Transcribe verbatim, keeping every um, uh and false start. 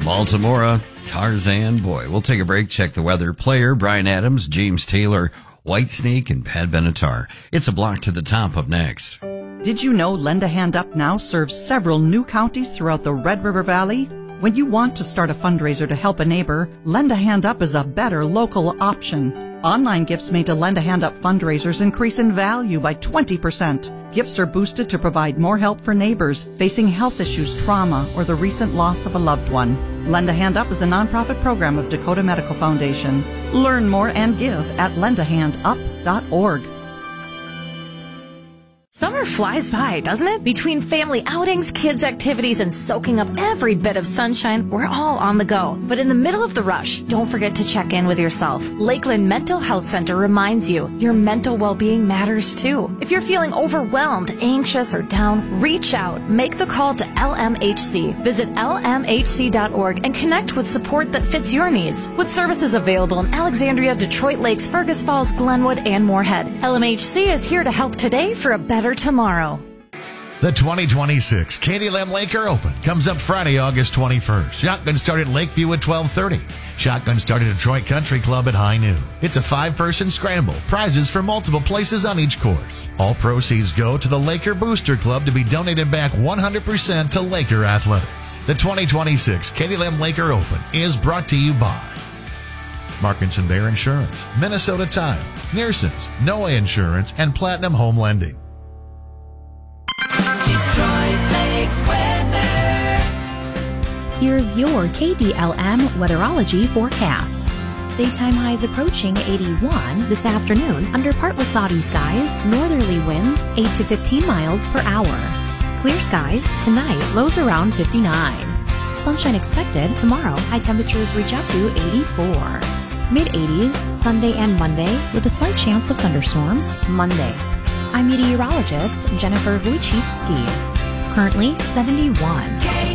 Baltimore, Tarzan Boy. We'll take a break, check the weather. Player, Brian Adams, James Taylor, Whitesnake, and Pat Benatar. It's a block to the top up next. Did you know Lend a Hand Up now serves several new counties throughout the Red River Valley? When you want to start a fundraiser to help a neighbor, Lend a Hand Up is a better local option. Online gifts made to Lend a Hand Up fundraisers increase in value by twenty percent. Gifts are boosted to provide more help for neighbors facing health issues, trauma, or the recent loss of a loved one. Lend a Hand Up is a nonprofit program of Dakota Medical Foundation. Learn more and give at lend a hand up dot org. Summer flies by, doesn't it? Between family outings, kids' activities, and soaking up every bit of sunshine, we're all on the go. But in the middle of the rush, don't forget to check in with yourself. Lakeland Mental Health Center reminds you your mental well-being matters too. If you're feeling overwhelmed, anxious, or down, reach out. Make the call to L M H C. Visit L M H C dot org and connect with support that fits your needs. With services available in Alexandria, Detroit Lakes, Fergus Falls, Glenwood, and Moorhead, L M H C is here to help today for a better tomorrow. The twenty twenty-six Katie Lamb Laker Open comes up Friday, August twenty-first. Shotgun start at Lakeview at twelve thirty. Shotgun start at Detroit Country Club at high noon. It's a five-person scramble. Prizes for multiple places on each course. All proceeds go to the Laker Booster Club to be donated back one hundred percent to Laker Athletics. The twenty twenty-six Katie Lamb Laker Open is brought to you by Markinson Bear Insurance, Minnesota Tile, Nearson's, Noah Insurance, and Platinum Home Lending. Detroit Lakes weather. Here's your K D L M weatherology forecast. Daytime highs approaching eighty-one this afternoon under partly cloudy skies, northerly winds eight to fifteen miles per hour. Clear skies tonight, lows around fifty-nine. Sunshine expected tomorrow, high temperatures reach up to eighty-four. mid eighties Sunday and Monday with a slight chance of thunderstorms Monday. I'm meteorologist Jennifer Wojcicki. Currently seventy-one.